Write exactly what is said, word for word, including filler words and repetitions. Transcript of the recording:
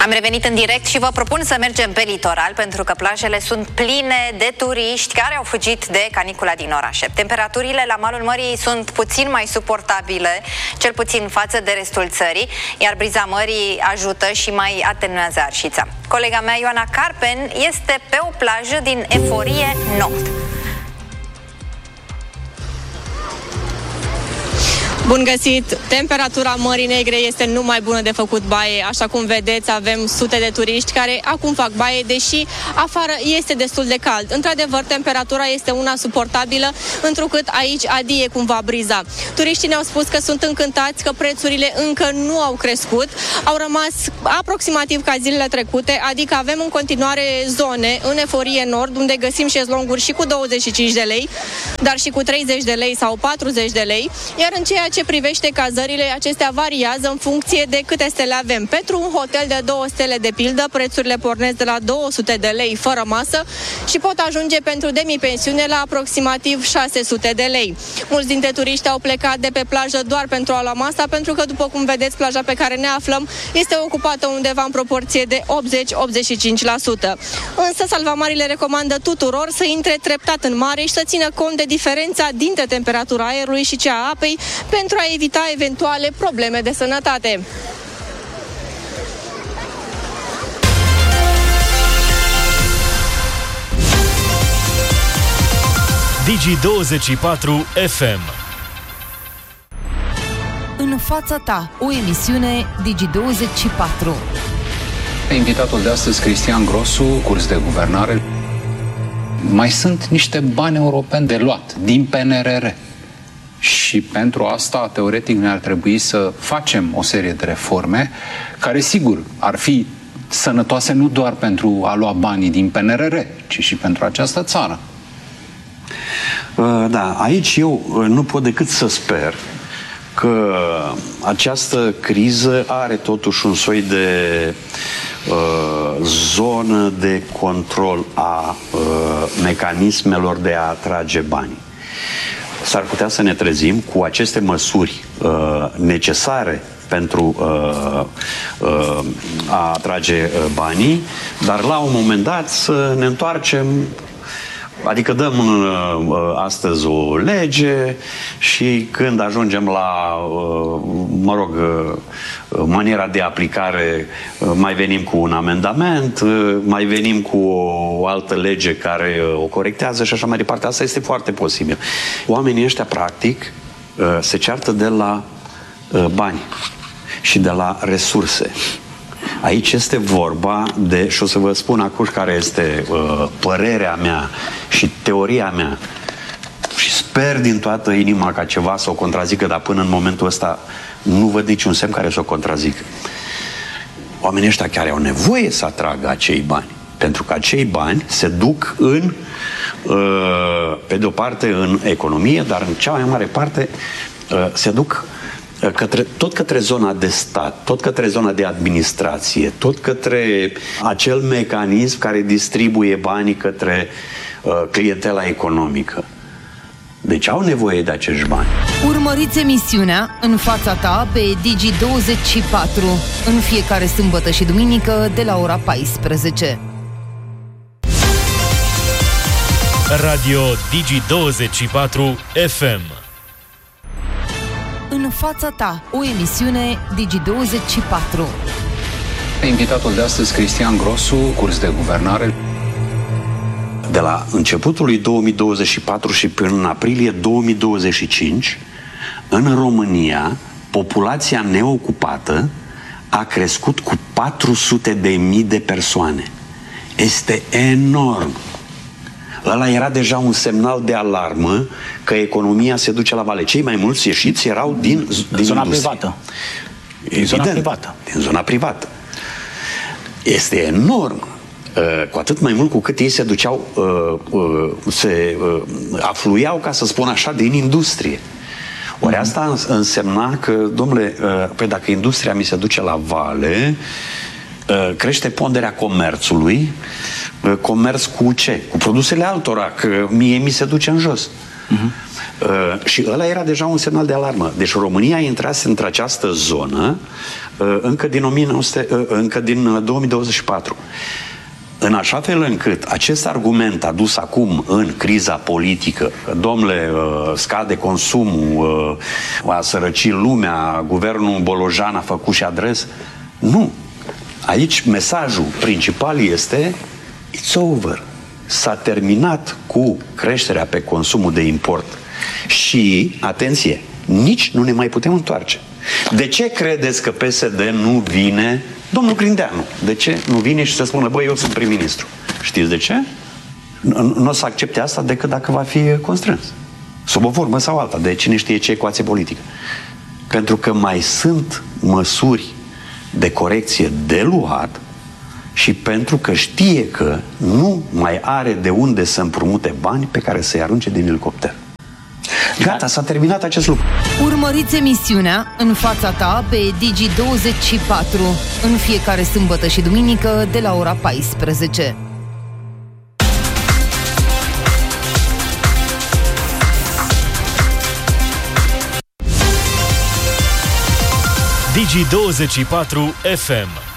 Am revenit în direct și vă propun să mergem pe litoral, pentru că plajele sunt pline de turiști care au fugit de canicula din orașe. Temperaturile la malul mării sunt puțin mai suportabile, cel puțin față de restul țării, iar briza mării ajută și mai atenuează arșița. Colega mea, Ioana Carpen, este pe o plajă din Eforie Nopt. Bun găsit! Temperatura Mării Negre este nu mai bună de făcut baie. Așa cum vedeți, avem sute de turiști care acum fac baie, deși afară este destul de cald. Într-adevăr, temperatura este una suportabilă, întrucât aici adie cumva briza. Turiștii ne-au spus că sunt încântați, că prețurile încă nu au crescut, au rămas aproximativ ca zilele trecute, adică avem în continuare zone în Eforie Nord, unde găsim șezlonguri și cu douăzeci și cinci de lei, dar și cu treizeci de lei sau patruzeci de lei, iar în ceea ce privește cazările, acestea variază în funcție de câte stele avem. Pentru un hotel de două stele, de pildă, prețurile pornesc de la două sute de lei fără masă și pot ajunge pentru demipensiune la aproximativ șase sute de lei. Mulți dintre turiști au plecat de pe plajă doar pentru a lua masa, pentru că, după cum vedeți, plaja pe care ne aflăm este ocupată undeva în proporție de optzeci la optzeci și cinci la sută. Însă Salvamarii recomandă tuturor să intre treptat în mare și să țină cont de diferența dintre temperatura aerului și cea a apei, pentru a evita eventuale probleme de sănătate. Digi douăzeci și patru F M. În fața ta, o emisiune Digi douăzeci și patru. Invitatul de astăzi, Cristian Grosu, curs de guvernare. Mai sunt niște bani europeni de luat din P N R R. Și pentru asta, teoretic, ne-ar trebui să facem o serie de reforme care, sigur, ar fi sănătoase nu doar pentru a lua banii din P N R R, ci și pentru această țară. Da, aici eu nu pot decât să sper că această criză are totuși un soi de uh, zonă de control a uh, mecanismelor de a atrage bani. S-ar putea să ne trezim cu aceste măsuri uh, necesare pentru uh, uh, a atrage uh, banii, dar la un moment dat să ne întoarcem, adică dăm uh, astăzi o lege și când ajungem la, uh, mă rog, uh, maniera de aplicare, uh, mai venim cu un amendament, uh, mai venim cu o altă lege care uh, o corectează și așa mai departe. Asta este foarte posibil. Oamenii ăștia, practic, uh, se ceartă de la uh, bani și de la resurse. Aici este vorba de, și o să vă spun acum care este uh, părerea mea și teoria mea, și sper din toată inima ca ceva să o contrazică, dar până în momentul ăsta nu văd niciun semn care să o contrazică. Oamenii ăștia care au nevoie să atragă acei bani, pentru că acei bani se duc în, uh, pe de o parte în economie, dar în cea mai mare parte uh, se duc Către, tot către zona de stat, tot către zona de administrație, tot către acel mecanism care distribuie banii către uh, clientela economică. Deci au nevoie de acești bani. Urmăriți emisiunea În fața ta pe Digi douăzeci și patru în fiecare sâmbătă și duminică de la ora paisprezece. Radio Digi douăzeci și patru F M. În fața ta, o emisiune Digi douăzeci și patru. Invitatul de astăzi, Cristian Grosu, curs de guvernare. De la începutul lui două mii douăzeci și patru și până în aprilie două mii douăzeci și cinci, în România, populația neocupată a crescut cu patru sute de mii de persoane. Este enorm. Ăla era deja un semnal de alarmă că economia se duce la vale. Cei mai mulți ieșiți erau din, din zona industrie. privată. Din zona privată. Din zona privată. Este enorm. Cu atât mai mult cu cât ei se duceau, se afluiau, ca să spun așa, din industrie. Ori asta însemna că, domnule, păi dacă industria mi se duce la vale, crește ponderea comerțului. Comerț cu ce? Cu produsele altora, că mie mi se duce în jos. Uh-huh. Uh, și ăla era deja un semnal de alarmă. Deci România intrase într-această zonă încă din, o mie nouă sute, încă din două mii douăzeci și patru. În așa fel încât acest argument adus acum în criza politică, că, domnule, scade consumul, a sărăcit lumea, guvernul Bolojan a făcut și adres, nu. Aici mesajul principal este it's over. S-a terminat cu creșterea pe consumul de import. Și, atenție, nici nu ne mai putem întoarce. De ce credeți că P S D nu vine, domnul Grindeanu, de ce nu vine și să spună, băi, eu sunt prim-ministru? Știți de ce? Nu o să accepte asta decât dacă va fi constrâns. Sub o formă sau alta, de cine știe ce ecuație politică. Pentru că mai sunt măsuri de corecție de luat și pentru că știe că nu mai are de unde să împrumute bani pe care să-i arunce din elicopter. Gata, s-a terminat acest lucru. Urmăriți emisiunea În fața ta pe Digi douăzeci și patru în fiecare sâmbătă și duminică de la ora paisprezece. Digi douăzeci și patru F M